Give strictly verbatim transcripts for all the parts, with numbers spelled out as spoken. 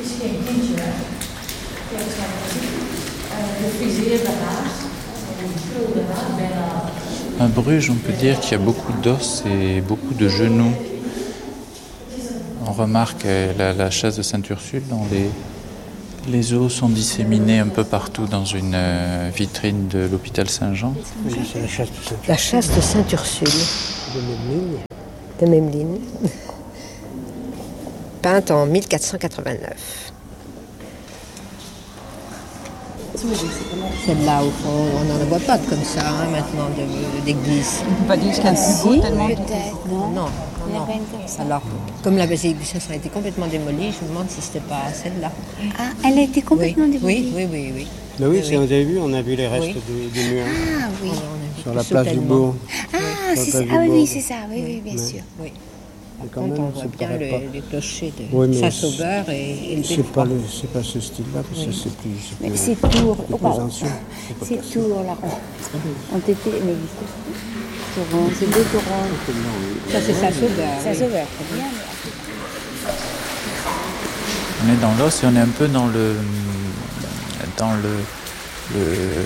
À Bruges, on peut dire qu'il y a beaucoup d'os et beaucoup de genoux. On remarque la, la chasse de Sainte-Ursule, dont les, les os sont disséminés un peu partout dans une euh, vitrine de l'hôpital Saint-Jean. Oui, c'est la chasse de Sainte-Ursule. La chasse de Sainte-Ursule. De Memling. De Memling. Peinte en mille quatre cent quatre-vingt-neuf. Celle-là, au fond, on n'en voit pas comme ça hein, maintenant de, d'église. On ne peut pas dire qu'il y a un plus beau tellement. Non, non, non. Alors, comme la basilique du Saint-Jean a été complètement démolie, je me demande si c'était pas celle-là. Ah, elle a été complètement oui. démolie. Oui, oui, oui, oui. Mais oui, oui, c'est, oui. vous avez vu, on a vu les restes oui. du, du mur. Ah oui. Sur la place du Bourg. Ah, c'est ça. Ah oui, oui, c'est ça. Oui, oui, bien oui. sûr. Oui. Mais Par quand contre, même, on voit ça bien paraît le, pas. les clochers de Oui, mais Saint-Sauveur et, et le c'est beffroi. pas, le, c'est pas ce style-là, parce que Oui. c'est plus, c'est Mais plus, c'est Tours. c'est Oh, plus pardon. ancien. C'est pas C'est passé. Tours, là. On était. Mais Tours, c'est deux Tours. Ça, c'est Saint-Sauveur. Ça oui. sauveur. Bien. On est dans l'os et on est un peu dans le dans le le,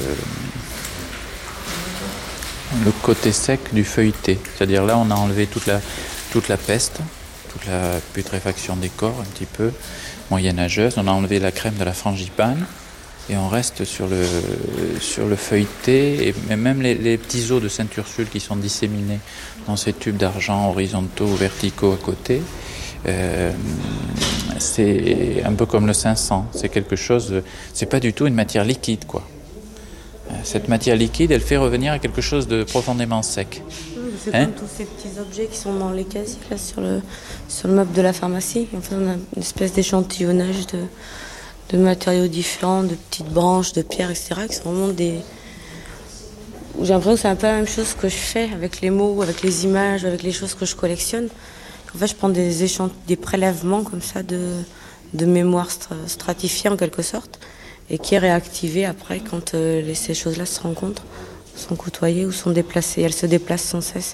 le côté sec du feuilleté. C'est-à-dire là, on a enlevé toute la toute la peste, toute la putréfaction des corps un petit peu moyenâgeuse. On a enlevé la crème de la frangipane et on reste sur le sur le feuilleté et même les, les petits os de Sainte-Ursule qui sont disséminés dans ces tubes d'argent horizontaux ou verticaux à côté. Euh, c'est un peu comme le cinq cents, c'est quelque chose, c'est pas du tout une matière liquide quoi. Cette matière liquide, elle fait revenir à quelque chose de profondément sec. C'est Hein? comme tous ces petits objets qui sont dans les casiers là, sur le sur le meuble de la pharmacie. En fait, on a une espèce d'échantillonnage de de matériaux différents, de petites branches, de pierres, et cetera, qui sont vraiment des... J'ai l'impression que c'est un peu la même chose que je fais avec les mots, avec les images, avec les choses que je collectionne. En fait, je prends des échant... des prélèvements comme ça de, de mémoire stratifiée en quelque sorte, et qui est réactivée après quand euh, les... ces choses-là se rencontrent, sont côtoyées ou sont déplacées. Elles se déplacent sans cesse.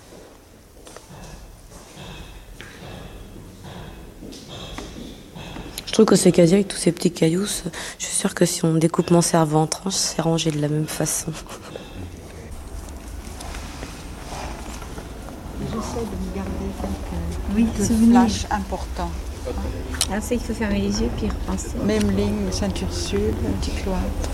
Je trouve que ces casiers avec tous ces petits cailloux, je suis sûre que si on découpe mon cerveau en tranches, c'est rangé de la même façon. J'essaie de me garder quelques Oui, souvenirs. flash important. Ah, ça, il faut fermer les yeux puis y repenser. Memling, Sainte-Ursule, un petit cloître.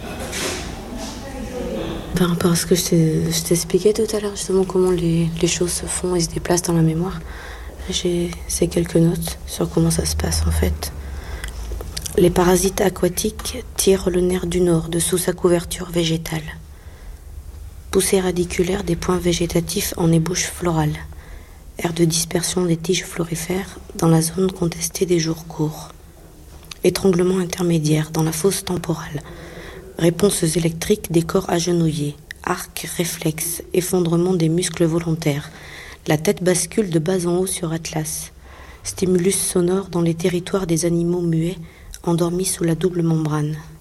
Par rapport à ce que je, t'ai, je t'expliquais tout à l'heure, justement comment les, les choses se font et se déplacent dans la mémoire, j'ai ces quelques notes sur comment ça se passe en fait. Les parasites aquatiques tirent le nerf du nord de sous sa couverture végétale. Poussée radiculaire des points végétatifs en ébauche florale. Aire de dispersion des tiges florifères dans la zone contestée des jours courts. Étranglement intermédiaire dans la fosse temporale. Réponses électriques des corps agenouillés. Arc réflexe, effondrement des muscles volontaires. La tête bascule de bas en haut sur Atlas. Stimulus sonore dans les territoires des animaux muets, endormis sous la double membrane.